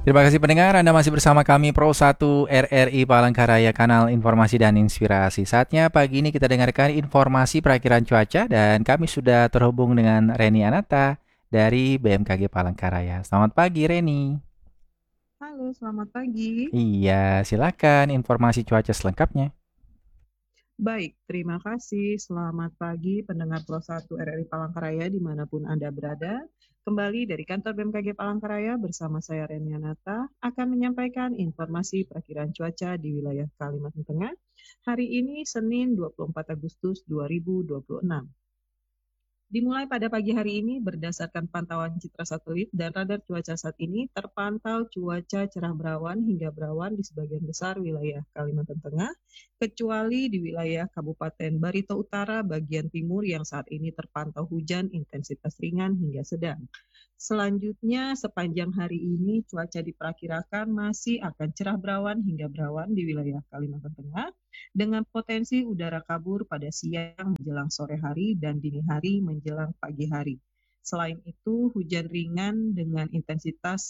Terima kasih pendengar, Anda masih bersama kami Pro 1 RRI Palangkaraya, kanal informasi dan inspirasi. Saatnya pagi ini kita dengarkan informasi perakiraan cuaca dan kami sudah terhubung dengan Reni Anata dari BMKG Palangkaraya. Selamat pagi Reni. Halo, selamat pagi. Iya, silakan informasi cuaca selengkapnya. Baik, terima kasih. Selamat pagi pendengar Pro 1 RRI Palangkaraya dimanapun Anda berada. Kembali dari kantor BMKG Palangkaraya bersama saya Renianata akan menyampaikan informasi perakiraan cuaca di wilayah Kalimantan Tengah hari ini Senin 24 Agustus 2026. Dimulai pada pagi hari ini berdasarkan pantauan citra satelit dan radar cuaca saat ini terpantau cuaca cerah berawan hingga berawan di sebagian besar wilayah Kalimantan Tengah, kecuali di wilayah Kabupaten Barito Utara bagian timur yang saat ini terpantau hujan intensitas ringan hingga sedang. Selanjutnya, sepanjang hari ini cuaca diperkirakan masih akan cerah berawan hingga berawan di wilayah Kalimantan Tengah dengan potensi udara kabur pada siang menjelang sore hari dan dini hari menjelang pagi hari. Selain itu, hujan ringan dengan intensitas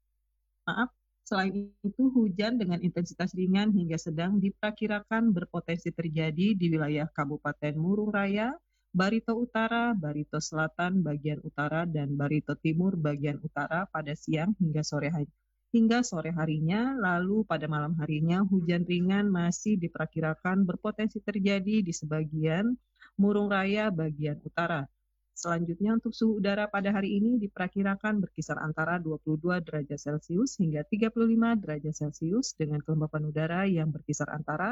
maaf, selain itu hujan dengan intensitas ringan hingga sedang diperkirakan berpotensi terjadi di wilayah Kabupaten Murung Raya, Barito Utara, Barito Selatan bagian utara, dan Barito Timur bagian utara pada siang hingga sore hari. Hingga sore harinya, lalu pada malam harinya hujan ringan masih diperkirakan berpotensi terjadi di sebagian Murung Raya bagian utara. Selanjutnya untuk suhu udara pada hari ini diperkirakan berkisar antara 22 derajat Celcius hingga 35 derajat Celcius dengan kelembapan udara yang berkisar antara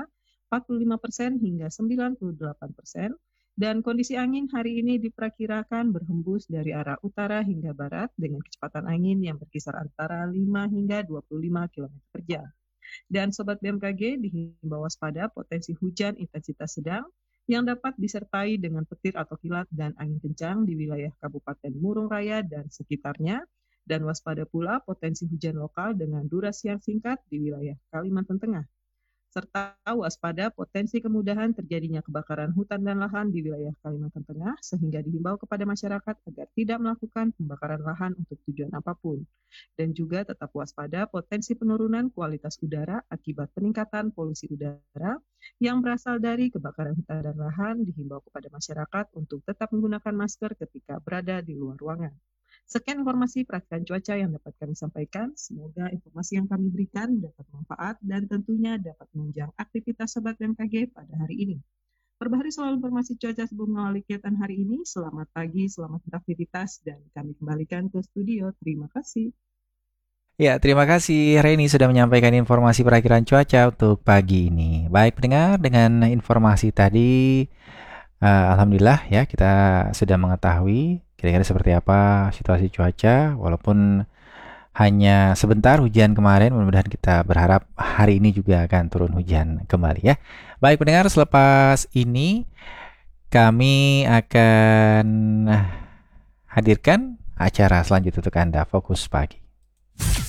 45% hingga 98%. Dan kondisi angin hari ini diperkirakan berhembus dari arah utara hingga barat dengan kecepatan angin yang berkisar antara 5 hingga 25 km per jam. Dan Sobat BMKG dihimbau waspada potensi hujan intensitas sedang yang dapat disertai dengan petir atau kilat dan angin kencang di wilayah Kabupaten Murung Raya dan sekitarnya, dan waspada pula potensi hujan lokal dengan durasi yang singkat di wilayah Kalimantan Tengah, serta waspada potensi kemudahan terjadinya kebakaran hutan dan lahan di wilayah Kalimantan Tengah, sehingga dihimbau kepada masyarakat agar tidak melakukan pembakaran lahan untuk tujuan apapun. Dan juga tetap waspada potensi penurunan kualitas udara akibat peningkatan polusi udara yang berasal dari kebakaran hutan dan lahan, dihimbau kepada masyarakat untuk tetap menggunakan masker ketika berada di luar ruangan. Sekian informasi perakiraan cuaca yang dapat kami sampaikan. Semoga informasi yang kami berikan dapat manfaat dan tentunya dapat menunjang aktivitas Sobat BMKG pada hari ini. Perbaharui selalu informasi cuaca sebelum mengawali kegiatan hari ini. Selamat pagi, selamat beraktivitas, dan kami kembalikan ke studio. Terima kasih. Ya, terima kasih Reni sudah menyampaikan informasi perakiraan cuaca untuk pagi ini. Baik pendengar, dengan informasi tadi alhamdulillah ya kita sudah mengetahui kira-kira seperti apa situasi cuaca walaupun hanya sebentar hujan kemarin, mudah-mudahan kita berharap hari ini juga akan turun hujan kembali ya. Baik pendengar, selepas ini kami akan hadirkan acara selanjutnya untuk Anda, Fokus Pagi.